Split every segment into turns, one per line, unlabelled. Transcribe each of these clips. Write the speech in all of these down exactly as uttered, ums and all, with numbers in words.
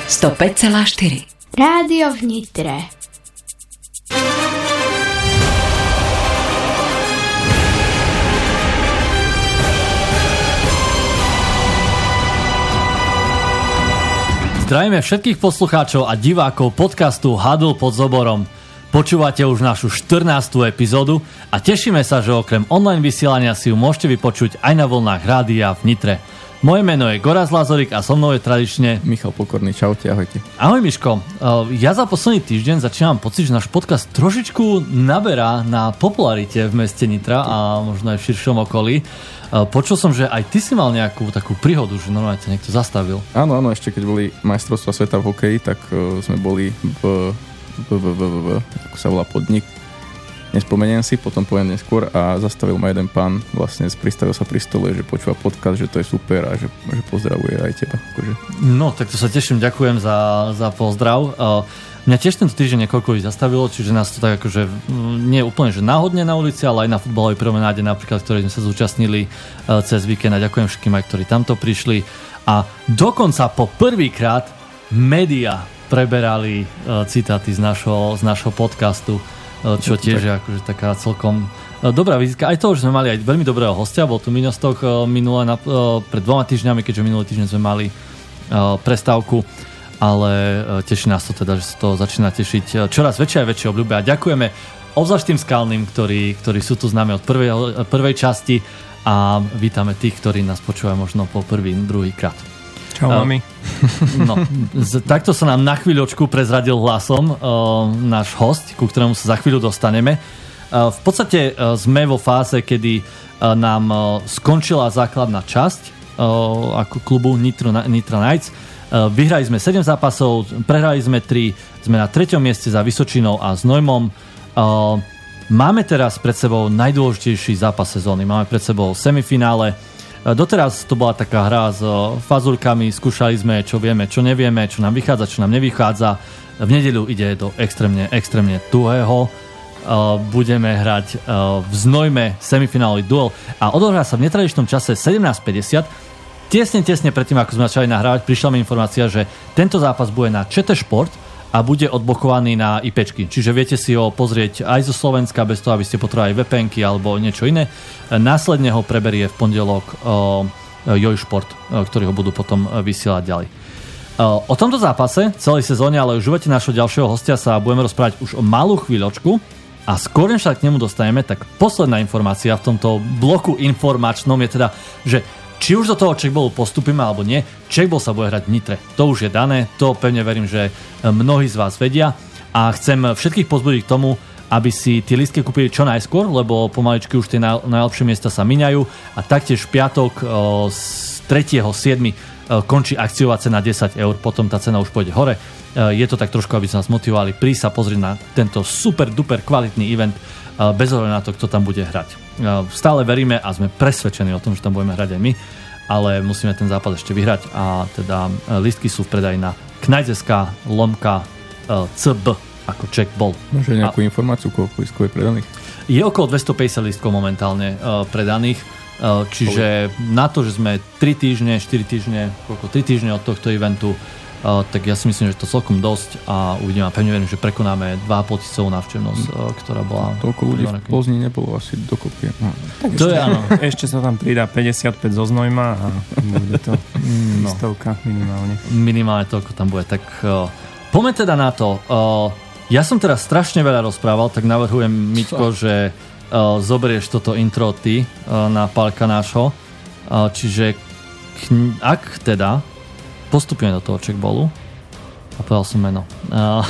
sto päť celá štyri.
Rádio v Nitre.
Zdravíme všetkých poslucháčov a divákov podcastu Hadl pod zoborom. Počúvate už našu štrnástu epizódu a tešíme sa, že okrem online vysielania si ju môžete vypočuť aj na vlnách rádia v Nitre. Moje meno je Gorazd Lazorik a so mnou je tradične
Michal Pokorný. Čaute, ahojte.
Ahoj Miško. Ja za posledný týždeň začínam pocit, že náš podcast trošičku naberá na popularite v meste Nitra a možno aj v širšom okolí. Počul som, že aj ty si mal nejakú takú príhodu, že normálne ťa niekto zastavil.
Áno, áno, ešte keď boli majstrovstvá sveta v hokeji, tak uh, sme boli v, v, v, v, v, ako sa volá podnik, nespomeniem si, potom poviem neskôr a zastavil ma jeden pán, vlastne pristavil sa pri stole, že počúva podcast, že to je super a že, že pozdravuje aj teba. Akože. No,
tak to sa teším, ďakujem za, za pozdrav. Uh, Mňa tiež tento týždeň niekoľko ich zastavilo, čiže nás to tak akože nie úplne že náhodne na ulici, ale aj na futbalovej promenáde napríklad, ktoré sme sa zúčastnili cez víkend a ďakujem všetkým aj, ktorí tamto prišli. A dokonca po prvýkrát médiá preberali citáty z našho, z našho podcastu, čo tiež je akože taká celkom dobrá vizitka. Aj to, že sme mali aj veľmi dobrého hostia, bol tu Minostok minulé, pred dvoma týždňami, keďže minulý týždeň sme mali prestávku. Ale teší nás to teda, že sa to začína tešiť čoraz väčšie a väčšie obľúbe a ďakujeme obzvlášť tým skalným, ktorí, ktorí sú tu s nami od prvej, prvej časti a vítame tých, ktorí nás počúvajú možno po prvý, druhý krát.
Čau, uh, mami.
No, z, takto sa nám na chvíľočku prezradil hlasom uh, náš host, ku ktorému sa za chvíľu dostaneme. Uh, v podstate uh, sme vo fáze, kedy uh, nám uh, skončila základná časť uh, ako klubu Nitro, Nitra Knights. Vyhrali sme sedem zápasov, prehrali sme tri, sme na treťom mieste za Vysočinou a Znojmom. Máme teraz pred sebou najdôležitejší zápas sezóny. Máme pred sebou semifinále. Doteraz to bola taká hra s fazulkami, skúšali sme, čo vieme, čo nevieme, čo nám vychádza, čo nám nevychádza. V nedeľu ide do extrémne, extrémne tuhého. Budeme hrať v Znojme semifinálový duel a odohrá sa v netradičnom čase sedemnásť päťdesiat. Tesne, tesne predtým, ako sme začali nahrávať, prišla mi informácia, že tento zápas bude na ČT Šport a bude odblokovaný na IPčky. Čiže viete si ho pozrieť aj zo Slovenska, bez toho, aby ste potrebovali vé pé enky alebo niečo iné. Následne ho preberie v pondelok Joj Šport, ktorý ho budú potom vysielať ďalej. O tomto zápase, celej sezóne, ale už uvete našho ďalšieho hostia, sa budeme rozprávať už o malú chvíľočku. A skôr, než sa k nemu dostaneme, tak posledná informácia v tomto bloku informačnom je teda, že či už do toho checkballu postupíme alebo nie, checkball sa bude hrať v Nitre. To už je dané, to pevne verím, že mnohí z vás vedia a chcem všetkých pozbudiť k tomu, aby si tie lístky kúpili čo najskôr, lebo pomaličky už tie naj, najlepšie miesta sa miňajú a taktiež v piatok z tretieho siedmeho končí akciová cena desať eur, potom tá cena už pôjde hore. Je to tak trošku, aby sa nás motivovali prísť sa pozrieť na tento super duper kvalitný event bez ohľadu na to, kto tam bude hrať. Stále veríme a sme presvedčení o tom, že tam budeme hrať aj my, ale musíme ten zápas ešte vyhrať a teda lístky sú v predaji na knights.sk lomka cb ako checkball.
Máš nejakú a... informáciu, koľko lístkov je predaných? Je
okolo dvestopäťdesiat lístkov momentálne uh, predaných, uh, čiže Koľko? Na to, že sme tri týždne, štyri týždne, koľko, tri týždne od tohto eventu, Uh, tak ja si myslím, že to celkom dosť a uvidíme a pevne verím, že prekonáme dva a pol tisícovú návštevnosť, uh, ktorá bola...
Toľko ľudí v Plzni nebolo asi dokopy. No.
Tak to ešte, je áno. Ešte sa tam pridá päťdesiatpäť zo Znojma a bude to no. stovka minimálne.
Minimálne toľko tam bude. Tak uh, poďme teda na to. Uh, ja som teraz strašne veľa rozprával, tak navrhujem, Miťko, že uh, zoberieš toto intro ty uh, na Pálka nášho. Uh, čiže kn- ak teda postupíme do toho checkballu a povedal som meno. Uh,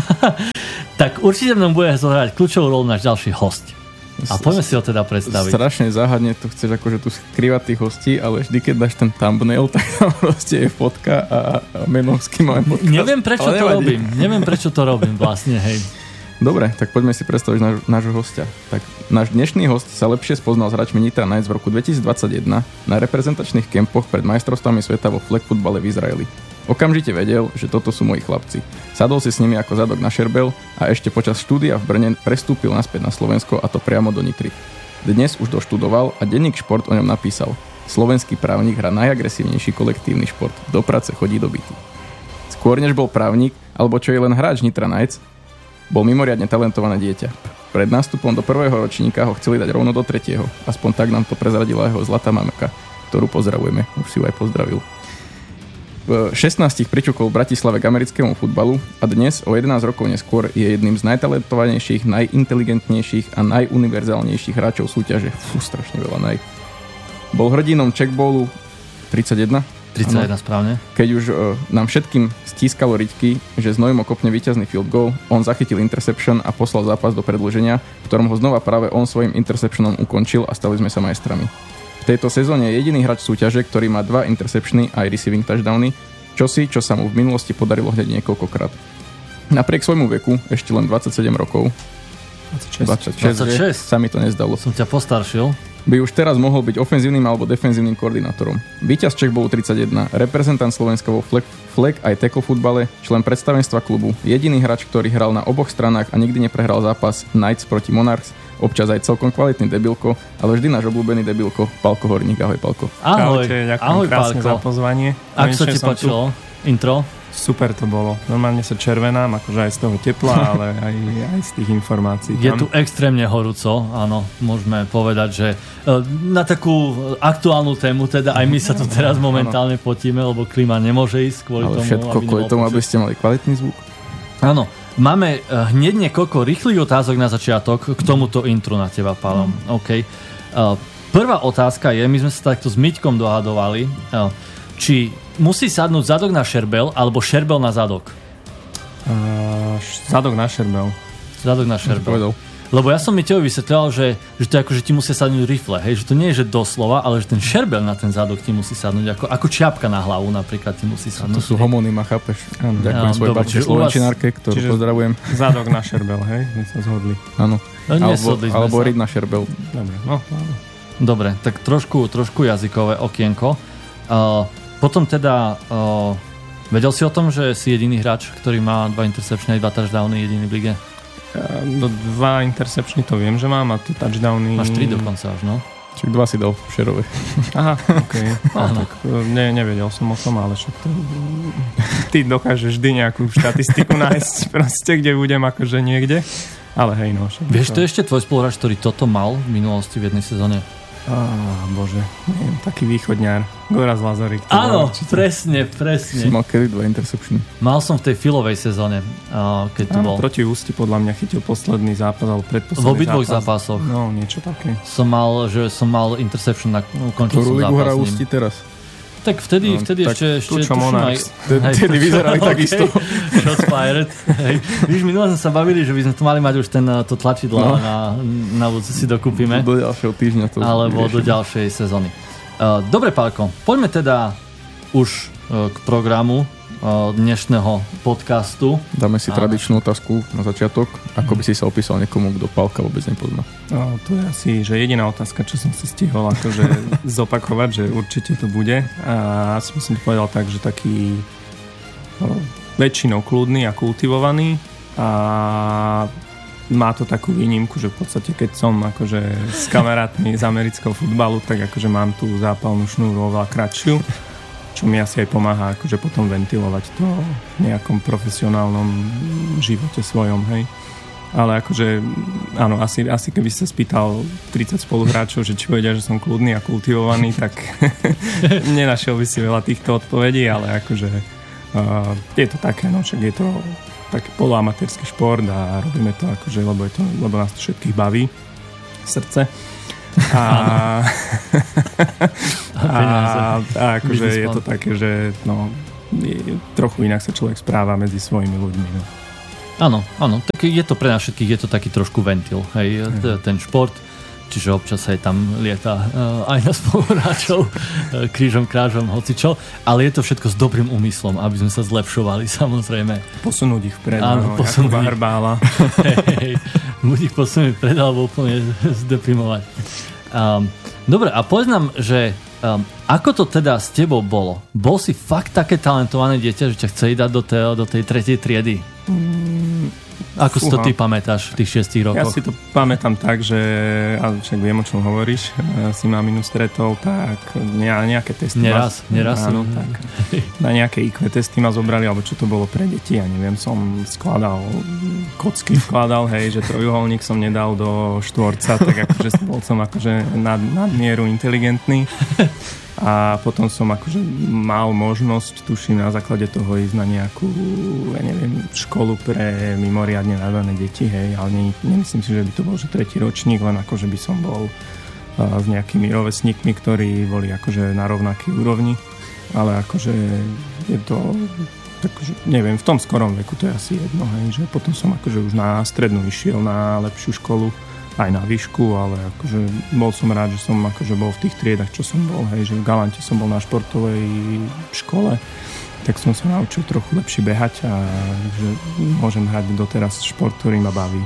tak určite mnou bude zohrať kľúčovú rolu náš ďalší host. A poďme si ho teda predstaviť.
Strašne záhadne tu chceš akože tu skrývať tých hostí, ale vždy, keď dáš ten thumbnail, tak tam proste je fotka a, a meno, s kým máme podcast.
Neviem, prečo to robím. Neviem, prečo to robím vlastne, hej.
Dobre, tak poďme si predstaviť náš, nášho hostia. Tak náš dnešný host sa lepšie spoznal s hráčmi Nitra Knights v roku dvetisícdvadsaťjeden na reprezentačných kempoch pred majstrovstvami sveta vo flag futbale v Izraeli. Okamžite vedel, že toto sú moji chlapci. Sadol si s nimi ako zadok na šerbel a ešte počas štúdia v Brne prestúpil naspäť na Slovensko, a to priamo do Nitry. Dnes už doštudoval a denník Šport o ňom napísal: slovenský právnik hrá najagresívnejší kolektívny šport, do práce chodí do bytu. Skôr než bol právnik, alebo čo je len hráč Nitra Knights, bol mimoriadne talentované dieťa. Pred nástupom do prvého ročníka ho chceli dať rovno do tretieho. Aspoň tak nám to prezradila jeho zlatá mamka, ktorú pozdravujeme. Už si ju aj pozdravil. V šestnástich pričukol v Bratislave k americkému futbalu a dnes o jedenásť rokov neskôr je jedným z najtalentovanejších, najinteligentnejších a najuniverzálnejších hráčov súťaže. Fú, strašne veľa naj. Bol hrdinom checkballu tridsaťjeden.
tridsaťjeden, ano. Správne.
Keď už uh, nám všetkým stískalo riťky, že Znojmo kopne víťazný field goal, on zachytil interception a poslal zápas do predĺženia, v ktorom ho znova práve on svojim interceptionom ukončil a stali sme sa majstrami. V tejto sezóne je jediný hráč súťaže, ktorý má dva interceptiony aj receiving touchdowny, čosi, čo sa mu v minulosti podarilo hneď niekoľkokrát. Napriek svojmu veku, ešte len dvadsaťsedem rokov,
dvadsaťšesť,
dvadsaťšesť,
dvadsaťšesť.
sa mi to nezdalo.
Som ťa postaršil.
By už teraz mohol byť ofenzívnym alebo defenzívnym koordinátorom. Víťaz checkballu tridsaťjeden, reprezentant Slovenska vo flag, flag aj tackle futbale, člen predstavenstva klubu, jediný hráč, ktorý hral na oboch stranách a nikdy neprehral zápas Knights proti Monarchs, občas aj celkom kvalitný debilko, ale vždy náš obľúbený debilko, Palko Horník. Ahoj, Palko.
Ahoj,
Čaute,
ahoj,
krásne
Palko.
za pozvanie.
Ak sa ti páčilo intro?
Super to bolo. Normálne sa červenám, akože aj z toho tepla, ale aj, aj z tých informácií.
Je tu extrémne horúco, áno, môžeme povedať, že na takú aktuálnu tému, teda aj my sa tu teraz momentálne potíme, lebo klíma nemôže ísť kvôli
ale
tomu.
všetko kvôli tomu, aby ste mali kvalitný zvuk.
Áno, máme hneď niekoľko rýchlych otázok na začiatok k tomuto intru na teba, Pálom. Mm. OK. Prvá otázka je, my sme sa takto s Miťkom dohadovali, či musí sadnúť zadok na šerbel, alebo šerbel na zadok?
Uh, zadok na šerbel.
Zadok na šerbel. Lebo ja som Miťovi vysvetľoval, že, že to je ako, že ti musia sadnúť rifle, hej? Že to nie je, že doslova, ale že ten šerbel na ten zadok ti musí sadnúť, ako, ako čiapka na hlavu napríklad ti musí sadnúť.
To sú homonyma, chápeš? Ano. Ďakujem svojej babke slovenčinárke, ktorú čiže pozdravujem.
Zadok na šerbel, hej? My sa zhodli.
Áno.
No,
alebo alebo rid na šerbel.
Dobre, no, áno.
Dobre, tak trošku, trošku jazykové okienko. Uh, Potom teda, uh, vedel si o tom, že si jediný hráč, ktorý má dva interceptiony, dva touchdowny, jediný v lige?
Uh, dva interceptiony to viem, že mám, a tie touchdowny...
Máš tri dokonca až, no?
Čiže dva si dal v Šerove.
Aha, okej. Okay. No, tak ne, nevedel som o tom, ale však to... Ty dokážeš vždy nejakú štatistiku nájsť proste, kde budem akože niekde. Ale hej, no.
Vieš, to je ešte tvoj spoluhráč, ktorý toto mal v minulosti v jednej sezóne?
Á, bože, neviem, taký východňár. Goraz Lazarik.
Áno, presne, presne.
Si mal kedy dva interceptiony?
Mal som v tej filovej sezóne, keď tu bol.
Proti Ústi podľa mňa chytil posledný zápas, alebo predposledný zápas.
V obidvoch zápasoch.
No, niečo také.
Som mal, že som mal interception na ukončil som zápas.
Ktorú ligu hrá Ústi teraz?
Tak vtedy,
no,
vtedy
tak
ešte... ešte
tu, čo Monarchs.
Vtedy vyzerali
okay.
takisto.
Shots fired. Hej. Víš, minulé sme sa bavili, že by sme tu mali mať už ten, to tlačidlo no. na, na budúce si dokúpime.
Do ďalšieho týždňa to
alebo
vyriešime.
Do ďalšej sezóny. Uh, dobre, Pálko, poďme teda už uh, k programu uh, dnešného podcastu.
Dáme si tradičnú otázku na začiatok. Ako by si sa opísal niekomu, kto Pálka vôbec nepozná?
No, to je asi, že jediná otázka, čo som si stihol akože zopakovať, že určite to bude. A asi by som to povedal tak, že taký no, väčšinou kľudný a kultivovaný a má to takú výnimku, že v podstate keď som akože s kamarátmi z amerického futbalu, tak akože mám tú zápalnú šnúru oveľa kratšiu, čo mi asi aj pomáha akože potom ventilovať to v nejakom profesionálnom živote svojom, hej. Ale akože, áno, asi, asi keby sa spýtal tridsať spoluhráčov, že či vedia, že som kľudný a kultivovaný, tak nenašiel by si veľa týchto odpovedí, ale akože uh, je to také, no však je to taký poloamatérsky šport a robíme to akože, lebo, je to, lebo nás to všetkých baví, srdce. A, a, a akože je to také, že no, je, trochu inak sa človek správa medzi svojimi ľuďmi, no.
Áno, áno, tak je to pre nás všetkých, je to taký trošku ventil, hej, mm. ten šport, čiže občas aj tam lieta uh, aj na spoluhráčov, uh, krížom, krážom, hocičo, ale je to všetko s dobrým úmyslom, aby sme sa zlepšovali, samozrejme.
Posunúť ich vpred,
áno,
no, Jakuba Hrbála.
Hej, hej, buď ich posunúť vpred, alebo úplne zdeprimovať. Um, dobre, a povedz nám, že um, ako to teda s tebou bolo? Bol si fakt také talentované dieťa, že ťa chceli dať do, te, do tej tretej triedy?
Mm,
Ako si to
Fúha.
ty pamätáš v tých šiestich
Ja
rokoch?
si to pamätám tak, že, ale však viem, o čom hovoríš, si maminu stretol, tak ne, nejaké testy.
Neraz,
ma,
neraz.
Áno, tak. Na nejaké í kvé testy ma zobrali, alebo čo to bolo pre deti, ja neviem, som skladal, kocky vkladal, hej, že trojuholník som nedal do štvorca, tak akože bol som akože nad, nadmieru inteligentný. A potom som akože mal možnosť, tuším, na základe toho ísť na nejakú, ja neviem, školu pre mimoriadne nadané deti, hej, ale ne, nemyslím si, že by to bol že tretí ročník, len akože by som bol uh, s nejakými rovesníkmi, ktorí boli akože na rovnakej úrovni, ale akože je to, takže, neviem, v tom skorom veku to je asi jedno, hej, že potom som akože už na strednú išiel na lepšiu školu, aj na výšku, ale akože bol som rád, že som akože bol v tých triedach, čo som bol, hej, že v Galante som bol na športovej škole, tak som sa naučil trochu lepšie behať a že môžem hrať doteraz šport, ktorý ma baví.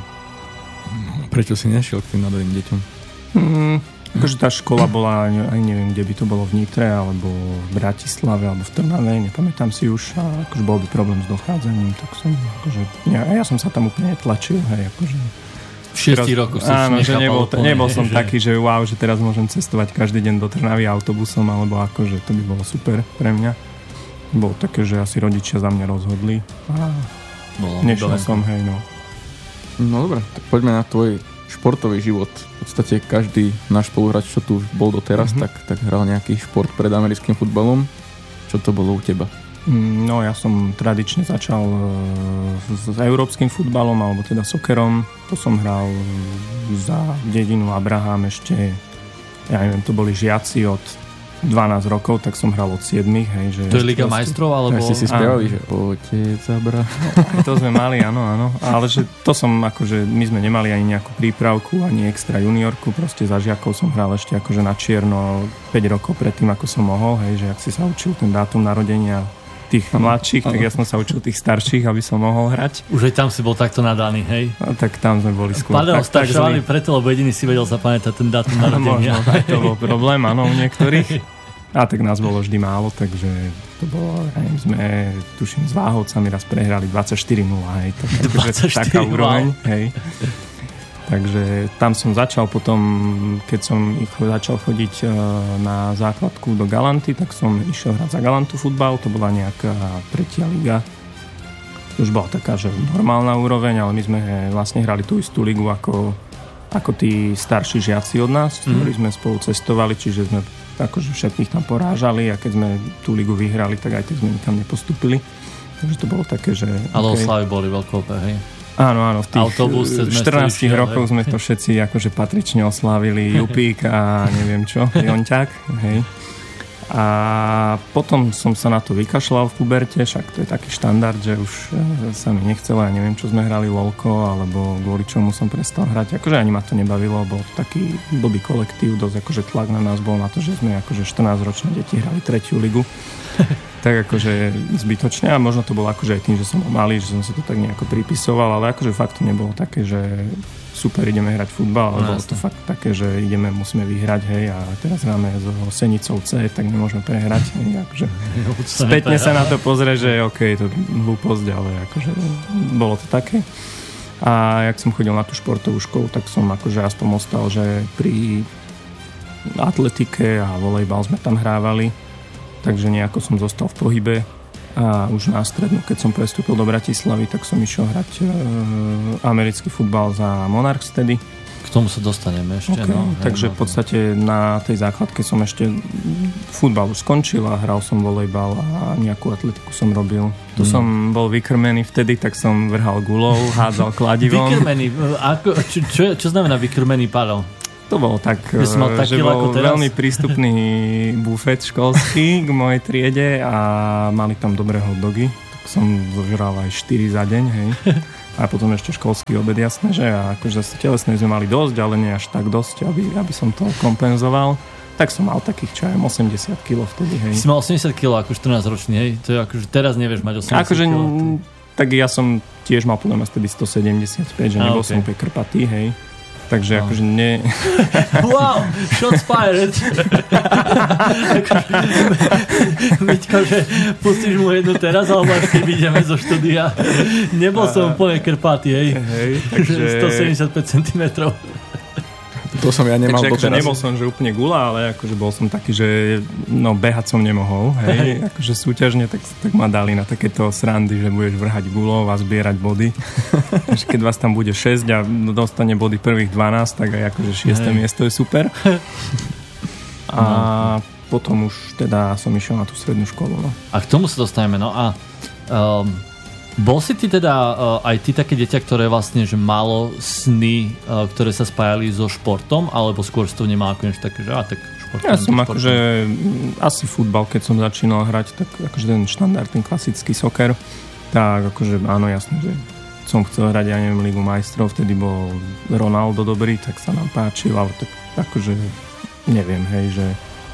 Prečo si nešiel k tým nadaným deťom?
Hmm, akože tá škola bola, aj neviem, kde by to bolo, v Nitre, alebo v Bratislave, alebo v Trnave, nepamätám si už, a akože bol by problém s dochádzaním, tak som akože, ja, ja som sa tam úplne tlačil, hej, akože
V šiestich rokoch si
áno, že nebol,
úplne,
nebol som
že...
taký, že wow, že teraz môžem cestovať každý deň do Trnavy autobusom, alebo ako, že to by bolo super pre mňa. Bolo také, že asi rodičia za mňa rozhodli a
no,
nešiel som, hej, no.
No dobre, tak poďme na tvoj športový život. V podstate každý náš spoluhráč, čo tu bol doteraz, mm-hmm. tak, tak hral nejaký šport pred americkým futbalom. Čo to bolo u teba?
No ja som tradične začal s, s európskym futbalom, alebo teda sokerom. To som hral za dedinu Abraham ešte, ja neviem, to boli žiaci od dvanásť rokov, tak som hral od siedmich, hej, že...
To je Liga majstrov, alebo...
Tak si si spievali, že otec Abraham.
No, to sme mali, áno, áno. Ale že to som akože, my sme nemali ani nejakú prípravku, ani extra juniorku, proste za žiakov som hral ešte akože na čierno päť rokov predtým, ako som mohol, hej, že ak si sa učil ten dátum narodenia tých mladších, tak ja som sa učil tých starších, aby som mohol hrať.
Už aj tam si bol takto nadaný, hej?
No, tak tam sme boli skôr.
Padel
tak, tak
staršovali preto, lebo jediný si vedel zapamätať ten dátum narodenia.
Možno, tak to bol problém, áno, u niektorých. A tak nás bolo vždy málo, takže to bolo, aj sme, tuším, s Váhovcami raz prehrali dvadsaťštyri nula, hej. Tak,
dvadsaťštyri,
taká úroveň,
wow.
hej. Takže tam som začal potom, keď som začal chodiť na základku do Galanty, tak som išiel hrať za Galantu futbal, to bola nejaká tretia liga. Už bola taká, že normálna úroveň, ale my sme vlastne hrali tú istú ligu ako, ako tí starší žiaci od nás, mm. ktorí sme spolu cestovali, čiže sme akože všetkých tam porážali a keď sme tú ligu vyhrali, tak aj tak sme nikam nepostúpili. Takže to bolo také, že...
Ale
okay.
oslavy boli veľkolepé, hej?
Áno, áno, v tých
Autobus,
štrnástich rokoch sme to všetci akože patrične oslávili, Jupík a neviem čo, Jonťák, hej. A potom som sa na to vykašľal v puberte, však to je taký štandard, že už sa mi nechcelo, ja neviem, čo sme hrali lolko, alebo kvôli čomu som prestal hrať. Akože ani ma to nebavilo, bol to taký blbý kolektív, dosť akože tlak na nás bol na to, že sme akože štrnásťročné deti hrali tretiu ligu. Tak akože zbytočne a možno to bolo akože aj tým, že som ho malý, že som si to tak nejako pripisoval, ale akože fakt to nebolo také, že super, ideme hrať futbal, ale no, bolo to fakt také, že ideme, musíme vyhrať, hej, a teraz hráme so Senicou C, tak nemôžeme prehrať, hej, akože spätne sa na to pozrie, že okej, okay, to hlúposť, ale akože bolo to také. A jak som chodil na tú športovú školu, tak som akože aspoň ostal, že pri atletike a volejbal sme tam hrávali, takže nejako som zostal v pohybe a už na strednú, keď som prestúpil do Bratislavy, tak som išiel hrať e, americký futbal za Monarchs vtedy.
K tomu sa dostaneme ešte.
Okay,
no,
takže
no,
v podstate na tej základke som ešte futbal už skončil a hral som volejbal a nejakú atletiku som robil. Tu mm. som bol vykrmený vtedy, tak som vrhal gulou, hádzal kladivom.
Vykrmený? Ako, čo, čo, čo znamená vykrmený pádom?
To bolo tak, že
ako
bol
teraz?
veľmi prístupný bufet školský k mojej triede a mali tam dobré hot dogy. Tak som zožral aj štyri za deň, hej. A potom ešte školský obed, jasné, že a akože zase telesné sme mali dosť, ale nie až tak dosť, aby, aby som to kompenzoval. Tak som mal takých, čo aj osemdesiat kilogramov vtedy, hej.
Si mal osemdesiat kilogramov ako štrnásťročný, hej? To je akože teraz nevieš mať osemdesiat
akože,
kilogramov.
Tak ja som tiež mal podľa mňa vtedy sto sedemdesiatpäť, že a, nebol okay. som úplne krpatý, hej. takže no. akože ne...
Wow, shots fired. Miťko, že pustíš mu jednu teraz, alebo až keď ideme zo štúdia. Nebol som úplne krpatý, hej.
Hej, takže...
stosedemdesiatpäť centimetrov.
To som ja nemal
takže,
doteraz.
Takže nebol som, že úplne gula, ale akože bol som taký, že no behať som nemohol, hej. hej. Akože súťažne, tak, tak ma dali na takéto srandy, že budeš vrhať gulov a zbierať body. Takže keď vás tam bude šesť a dostane body prvých dvanásť, tak aj akože šieste miesto je super. A no. potom už teda som išiel na tú strednú školu. No.
A k tomu sa dostaneme, no a um, bol si ty teda uh, aj ty také dieťa, ktoré vlastne, že malo sny, uh, ktoré sa spájali so športom, alebo skôr si to nemal ako niečo také, že á, tak športom.
Ja som akože asi futbal, keď som začínal hrať, tak akože ten štandardný klasický soker, tak akože áno, jasne, že som chcel hrať, ja neviem, Ligu majstrov, vtedy bol Ronaldo dobrý, tak sa nám páčil, ale tak akože neviem, hej, že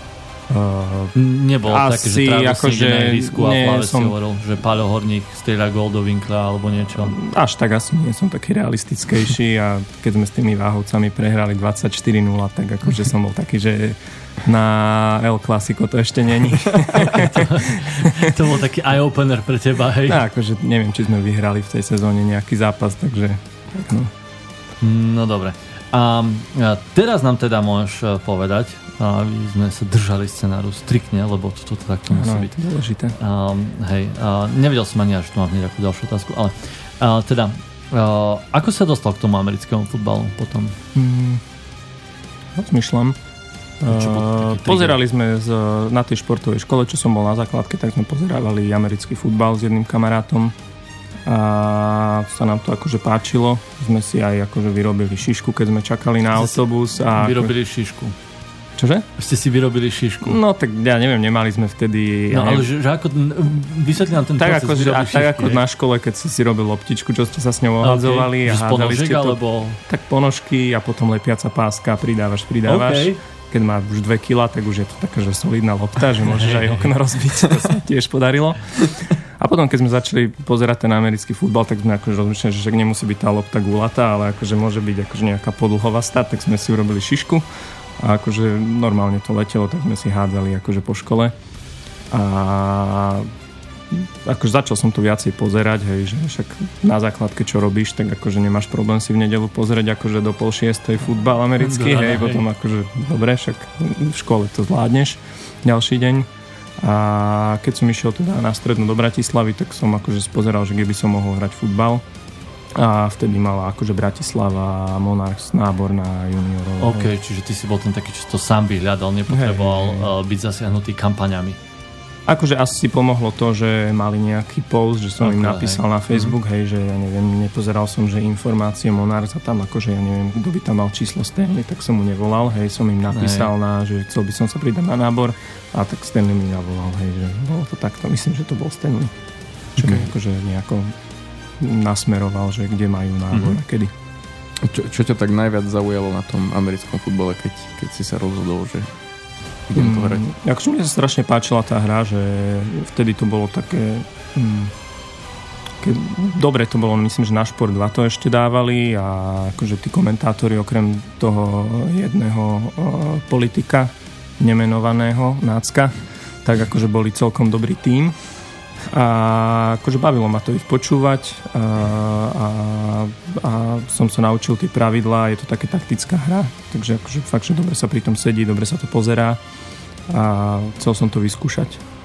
Uh,
nebolo také, že trávil
ako
si na ihrisku a v hlave
som...
si hovoril, že Paľo Horník strieľa gól do vinkla alebo niečo.
Až tak asi nie som taký realistickejší a keď sme s tými Váhovcami prehrali dvadsaťštyri nula, tak akože som bol taký, že na El Clasico to ešte není.
to, to bol taký eye-opener pre teba, hej?
No, akože neviem, či sme vyhrali v tej sezóne nejaký zápas, takže tak no.
No dobre. A teraz nám teda môžeš povedať, aby sme sa držali scenáru striktne, lebo toto takto musí
no,
byť.
To je dôležité.
Um, hej, uh, nevedel som ani, že tu mám hneď akú ďalšiu otázku, ale uh, teda, uh, ako sa dostal k tomu americkému futbalu potom?
Mm, rozmýšľam. Uh, pozerali sme z, na tej športovej škole, čo som bol na základke, tak sme pozerávali americký futbal s jedným kamarátom a sa nám to akože páčilo. Sme si aj akože vyrobili šišku, keď sme čakali na autobus. A
vyrobili ako... šišku.
Čože?
Ste si vyrobili šišku.
No tak ja neviem, nemali sme vtedy...
No
ja
ale že, že ako... Vysvetli nám ten
tak
proces.
Ako, že, a tak ako
je?
Na škole, keď si si robil loptičku, čo ste sa s ňou ohadzovali.
Okay. A hádali ste to... alebo...
Tak ponožky a potom lepiaca páska, pridávaš, pridávaš. Okay. Keď má už dve kilá, tak už je to taká, že solidná lopta, že môžeš aj okno rozbiť. To sa tiež podarilo. A potom, keď sme začali pozerať ten americký futbal, tak sme akože rozmýšľali, že však nemusí byť tá lopta gulatá, ale akože môže byť akože nejaká podlhová stať, tak sme si urobili šišku a akože normálne to letelo, tak sme si hádzali akože po škole. A akože začal som to viacej pozerať, hej, že však na základke čo robíš, tak akože nemáš problém si v nedeľu pozrieť akože do pol šiestej futbal americký, hej, hej, potom akože dobre, však v škole to zvládneš ďalší deň. A keď som išiel teda na strednú do Bratislavy, tak som akože spozeral, že kde by som mohol hrať futbal. A vtedy mala akože Bratislava Monarchs nábor na juniorov.
OK, čiže ty si bol ten taký, čo to sám vyhľadal, nepotreboval hej, hej. byť zasiahnutý kampaňami.
Akože asi pomohlo to, že mali nejaký post, že som okay, im napísal hej. na Facebook, hej, že ja neviem, nepozeral som, že informácie Monarchs a tam akože ja neviem, kto by tam mal číslo Stanley, tak som mu nevolal, hej, som im napísal hej. na, že chcel by som sa pridať na nábor a tak Stanley mi navolal, hej, že bolo to takto, myslím, že to bol Stanley, čo okay. mi akože nejako nasmeroval, že kde majú nábor mm-hmm. a kedy.
Čo, čo ťa tak najviac zaujalo na tom americkom futbale, keď, keď si sa rozhodol, že idem to hrať?
Mm, akože mne sa strašne páčila tá hra, že vtedy to bolo také mm, keď, dobre to bolo, myslím, že na Šport dva to ešte dávali a akože tí komentátori okrem toho jedného uh, politika nemenovaného Nácka, tak akože boli celkom dobrý tím a akože bavilo ma to ich počúvať a, a, a som sa naučil tie pravidlá, je to také taktická hra, takže akože fakt, že dobre sa pri tom sedí, dobre sa to pozerá a chcel som to vyskúšať.